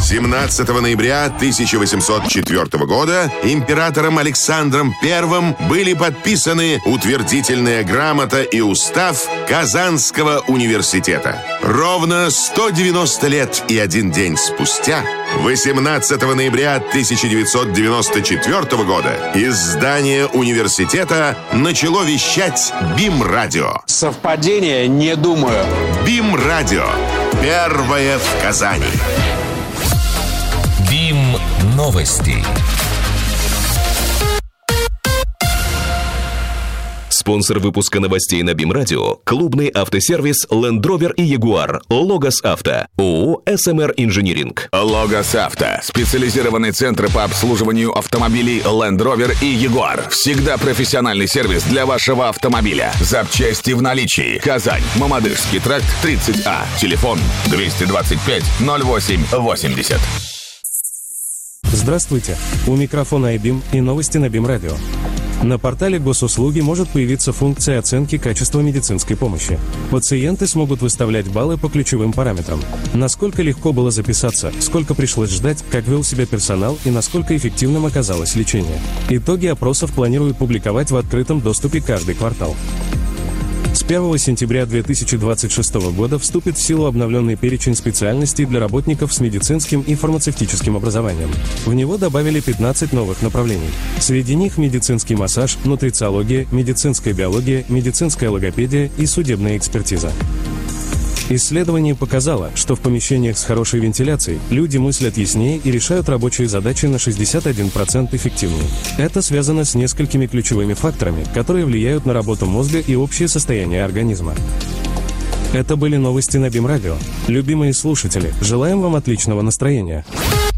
17 ноября 1804 года императором Александром I были подписаны утвердительная грамота и устав Казанского университета. Ровно 190 лет и 1 день спустя, 18 ноября 1994 года, из здания университета начало вещать БИМ-радио. Совпадение? Не думаю. БИМ-радио. Первое в Казани. БИМ-новости. Спонсор выпуска новостей на БИМ-радио – клубный автосервис Land Rover и Jaguar. Логос Авто. ООО «СМР Инжиниринг». Логос Авто. Специализированный центр по обслуживанию автомобилей Land Rover и Jaguar. Всегда профессиональный сервис для вашего автомобиля. Запчасти в наличии. Казань. Мамадышский тракт, 30А. Телефон 225 08 80. Здравствуйте. У микрофона iBIM и новости на БИМ-радио. На портале госуслуги может появиться функция оценки качества медицинской помощи. Пациенты смогут выставлять баллы по ключевым параметрам. Насколько легко было записаться, сколько пришлось ждать, как вел себя персонал и насколько эффективным оказалось лечение. Итоги опросов планируют публиковать в открытом доступе каждый квартал. С 1 сентября 2026 года вступит в силу обновленный перечень специальностей для работников с медицинским и фармацевтическим образованием. В него добавили 15 новых направлений. Среди них медицинский массаж, нутрициология, медицинская биология, медицинская логопедия и судебная экспертиза. Исследование показало, что в помещениях с хорошей вентиляцией люди мыслят яснее и решают рабочие задачи на 61% эффективнее. Это связано с несколькими ключевыми факторами, которые влияют на работу мозга и общее состояние организма. Это были новости на БИМ-радио. Любимые слушатели, желаем вам отличного настроения.